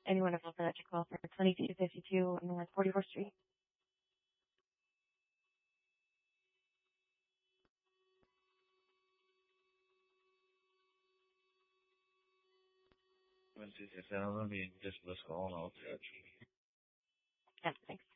anyone available that you call for 2252 North 44th Street. I'm going to be just this call and I'll catch you. Yeah, thanks.